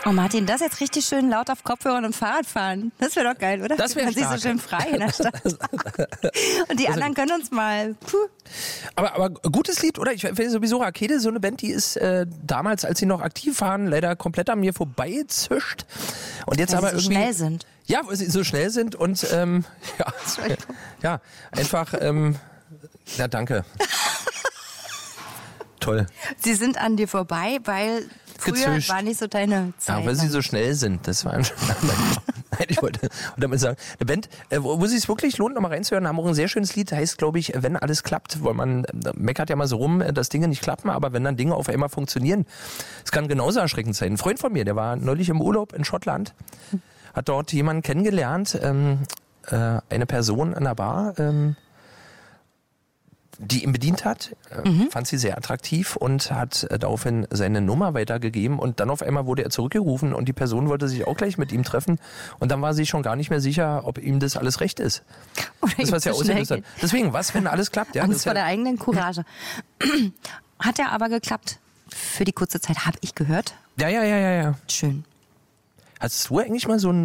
Oh Martin, das jetzt richtig schön laut auf Kopfhörern und Fahrrad fahren. Das wäre doch geil, oder? Das wäre Man sieht so stark. schön frei in der Stadt. Und die anderen können uns mal... Aber gutes Lied, oder? Ich finde sowieso Rakete, so eine Band, die ist damals, als sie noch aktiv waren, leider komplett an mir vorbeizischt. Und jetzt Weil aber sie so irgendwie schnell sind. Ja, weil sie so schnell sind und ja, einfach, na danke. Toll. Sie sind an dir vorbei, weil früher Gezischt. war nicht so deine Zeit. Ja, weil sie so schnell sind. Das war schon. Nein, ich wollte damit sagen, eine Band, wo es sich wirklich lohnt, nochmal reinzuhören, haben auch ein sehr schönes Lied, heißt, glaube ich, Wenn alles klappt, weil man meckert ja mal so rum, dass Dinge nicht klappen, aber wenn dann Dinge auf einmal funktionieren, es kann genauso erschreckend sein. Ein Freund von mir, der war neulich im Urlaub in Schottland, hat dort jemanden kennengelernt, eine Person an der Bar, die ihn bedient hat, fand sie sehr attraktiv und hat daraufhin seine Nummer weitergegeben und dann auf einmal wurde er zurückgerufen und die Person wollte sich auch gleich mit ihm treffen und dann war sie schon gar nicht mehr sicher, ob ihm das alles recht ist. Oder Das was ja ausgelöst hat. Deswegen, was, wenn alles klappt? Ja, Angst vor ja, der eigenen Courage. Hat ja aber geklappt. Für die kurze Zeit, habe ich gehört. ja. Schön. Hast du eigentlich mal so ein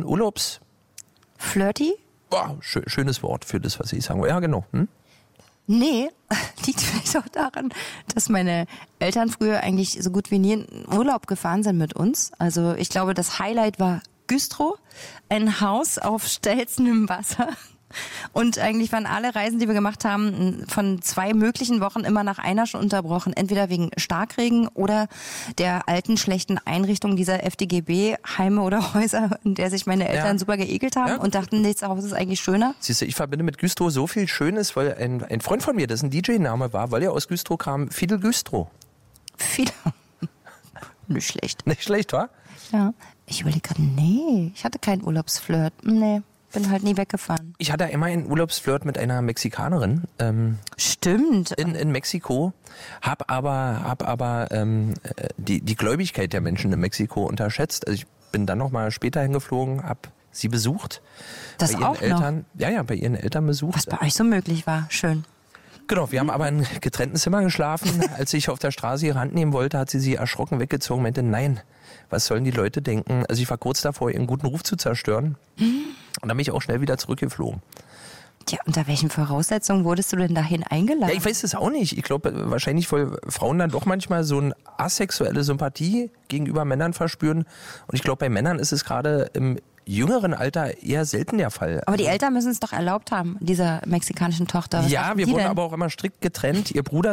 Flirty? schönes Wort für das, was ich sagen wollte. Ja, genau. Nee, liegt vielleicht auch daran, dass meine Eltern früher eigentlich so gut wie nie in Urlaub gefahren sind mit uns. Also ich glaube, das Highlight war Güstrow, ein Haus auf stelzendem Wasser. Und eigentlich waren alle Reisen, die wir gemacht haben, von 2 möglichen Wochen immer nach einer schon unterbrochen. Entweder wegen Starkregen oder der alten, schlechten Einrichtung dieser FDGB-Heime oder Häuser, in der sich meine Eltern super geekelt haben und dachten, das Haus ist eigentlich schöner. Siehst du, ich verbinde mit Güstrow so viel Schönes, weil ein Freund von mir, dessen DJ-Name war, weil er aus Güstrow kam, Fidel Güstrow. Viel. Nicht schlecht. Nicht schlecht, wa? Ja. Ich überlege gerade, nee, ich hatte keinen Urlaubsflirt. Nee, bin halt nie weggefahren. Ich hatte einmal einen Urlaubsflirt mit einer Mexikanerin. Stimmt. In Mexiko. Hab aber die Gläubigkeit der Menschen in Mexiko unterschätzt. Also ich bin dann noch mal später hingeflogen, hab sie besucht. Das bei ihren auch Eltern, noch? Ja, bei ihren Eltern besucht. Was bei euch so möglich war. Schön. Genau, wir haben aber in getrennten Zimmern geschlafen. Als ich auf der Straße ihre Hand nehmen wollte, hat sie erschrocken weggezogen und meinte, nein, was sollen die Leute denken? Also ich war kurz davor, ihren guten Ruf zu zerstören. Und dann bin ich auch schnell wieder zurückgeflogen. Tja, unter welchen Voraussetzungen wurdest du denn dahin eingeladen? Ja, ich weiß es auch nicht. Ich glaube, wahrscheinlich, weil Frauen dann doch manchmal so eine asexuelle Sympathie gegenüber Männern verspüren. Und ich glaube, bei Männern ist es gerade im jüngeren Alter eher selten der Fall. Aber die Eltern müssen es doch erlaubt haben, dieser mexikanischen Tochter. Was Ja, dachten wir die wurden denn? aber auch immer strikt getrennt. Ihr Bruder